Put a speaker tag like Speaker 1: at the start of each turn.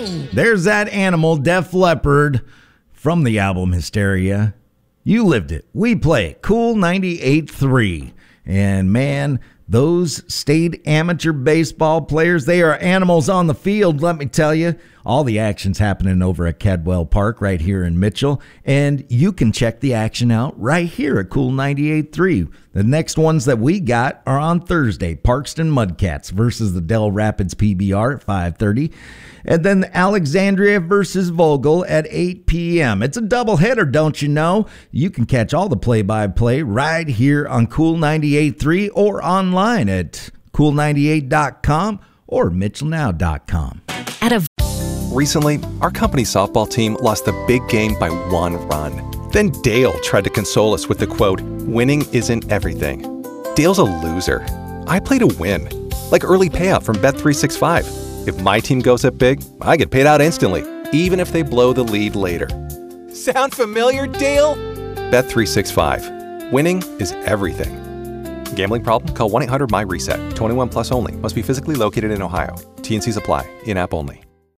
Speaker 1: There's that animal, Def Leppard, from the album Hysteria. You lived it. We play it. Cool 98.3. And man, those state amateur baseball players, they are animals on the field, let me tell you. All the action's happening over at Cadwell Park right here in Mitchell. And you can check the action out right here at Cool 98.3. The next ones that we got are on Thursday. Parkston Mudcats versus the Del Rapids PBR at 5:30. And then Alexandria versus Vogel at 8 p.m. It's a doubleheader, don't you know? You can catch all the play-by-play right here on Cool 98.3 or online at cool98.com or mitchellnow.com.
Speaker 2: Recently, our company softball team lost the big game by 1 run. Then Dale tried to console us with the quote, "Winning isn't everything." Dale's a loser. I play to win, like early payout from Bet365. If my team goes up big, I get paid out instantly, even if they blow the lead later. Sound familiar, Dale? Bet365. Winning is everything. Gambling problem? Call 1-800-MY-RESET. 21 plus only. Must be physically located in Ohio. T&Cs apply. In-app only.